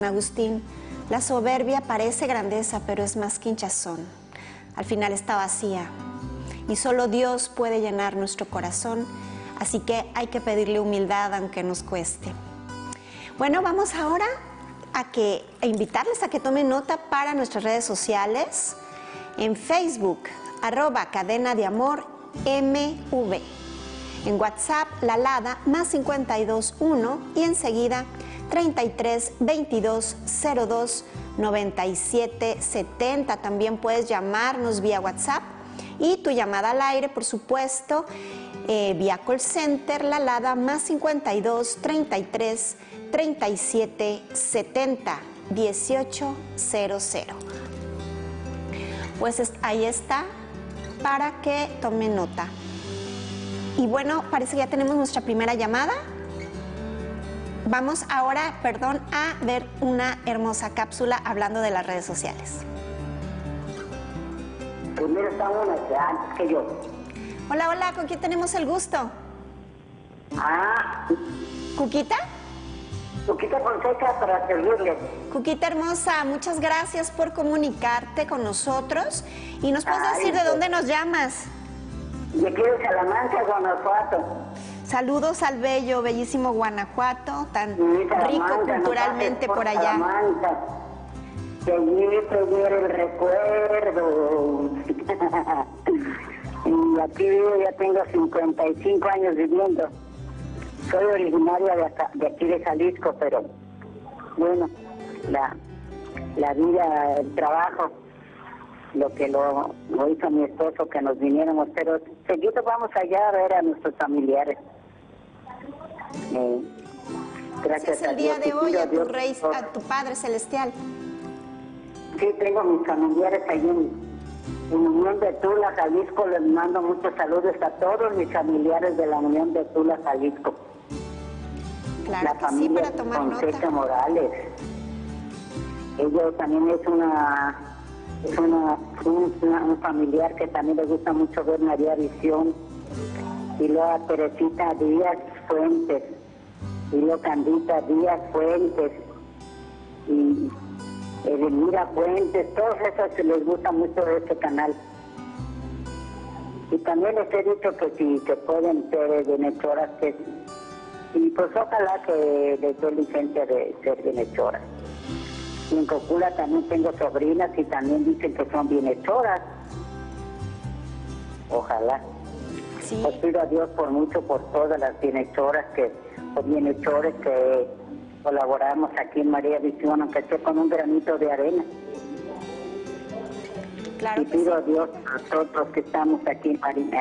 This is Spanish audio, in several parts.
Agustín, la soberbia parece grandeza, pero es más que hinchazón. Al final está vacía y solo Dios puede llenar nuestro corazón, así que hay que pedirle humildad aunque nos cueste. Bueno, vamos ahora a invitarles a que tomen nota para nuestras redes sociales. En Facebook, @Cadena de Amor MV. En WhatsApp, La Lada, +52 1 y enseguida 33 22 02 97 70. También puedes llamarnos vía WhatsApp y tu llamada al aire, por supuesto, vía call center, La Lada, +52 33 37 70 1800. Pues ahí está para que tomen nota. Y bueno, parece que ya tenemos nuestra primera llamada. Vamos ahora, a ver una hermosa cápsula hablando de las redes sociales. Primero está una que antes que yo. Hola, hola, ¿con quién tenemos el gusto? ¿Cuquita? Cuquita Fonseca, para servirle. Cuquita hermosa, muchas gracias por comunicarte con nosotros. ¿Y nos puedes decir de dónde nos llamas? De aquí de Salamanca, Guanajuato. Saludos al bello, bellísimo Guanajuato, tan Salamanca, rico culturalmente no por allá. Salamanca. Que allí tuviera el recuerdo. Y aquí vivo, ya tengo 55 años viviendo. Soy originaria de aquí de Jalisco, pero bueno, la vida, el trabajo, lo que lo hizo mi esposo, que nos viniéramos, pero seguido vamos allá a ver a nuestros familiares. Gracias es el día de hoy a tu Padre Celestial. Sí, tengo mis familiares ahí en Unión de Tula, Jalisco. Les mando muchos saludos a todos mis familiares de la Unión de Tula, Jalisco. Claro la que familia sí, para tomar Fonseca nota. Morales. Ella también es un familiar que también le gusta mucho ver María Visión. Y luego a Teresita Díaz Fuentes. Y luego Candita Díaz Fuentes. Y Edelmira Fuentes. Todos esos les gusta mucho este canal. Y también les he dicho que si se pueden ser bienhechoras, y pues ojalá que les dé licencia de ser bienhechoras. Y en Cocula también tengo sobrinas y también dicen que son bienhechoras. Ojalá. Sí. Pues pido a Dios por todas las bienhechoras o bienhechores que colaboramos aquí en María Visión, aunque sea con un granito de arena. Claro y que pido sí. a Dios a nosotros que estamos aquí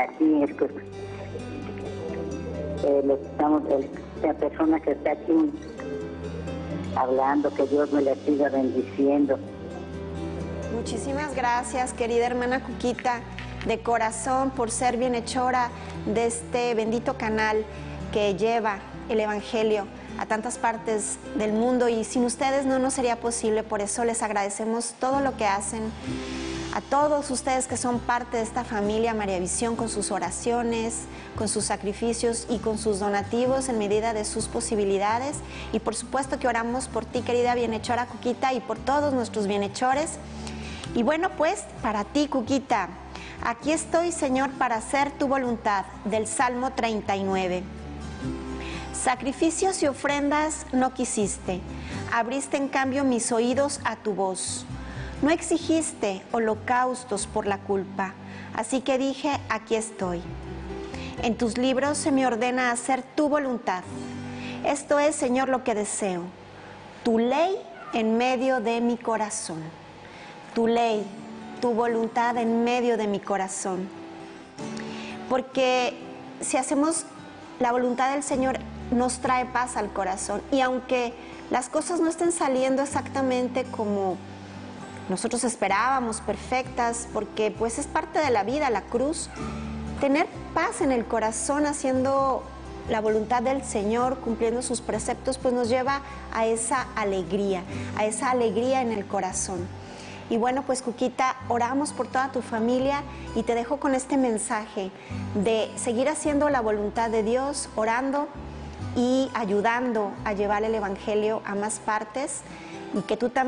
la persona que está aquí hablando, que Dios me la siga bendiciendo. Muchísimas gracias, querida hermana Cuquita, de corazón, por ser bienhechora de este bendito canal que lleva el Evangelio a tantas partes del mundo, y sin ustedes no nos sería posible. Por eso les agradecemos todo lo que hacen. A todos ustedes que son parte de esta familia María Visión, con sus oraciones, con sus sacrificios y con sus donativos en medida de sus posibilidades. Y por supuesto que oramos por ti, querida bienhechora Cuquita, y por todos nuestros bienhechores. Y bueno, pues para ti, Cuquita, aquí estoy, Señor, para hacer tu voluntad, del Salmo 39. Sacrificios y ofrendas no quisiste, abriste en cambio mis oídos a tu voz. No exigiste holocaustos por la culpa, así que dije, aquí estoy. En tus libros se me ordena hacer tu voluntad. Esto es, Señor, lo que deseo. Tu ley en medio de mi corazón. Tu ley, tu voluntad en medio de mi corazón. Porque si hacemos la voluntad del Señor, nos trae paz al corazón. Y aunque las cosas no estén saliendo exactamente como nosotros esperábamos, perfectas, porque pues es parte de la vida, la cruz, tener paz en el corazón haciendo la voluntad del Señor, cumpliendo sus preceptos, pues nos lleva a esa alegría en el corazón. Y bueno, pues Cuquita, oramos por toda tu familia y te dejo con este mensaje de seguir haciendo la voluntad de Dios, orando y ayudando a llevar el Evangelio a más partes. y que tú también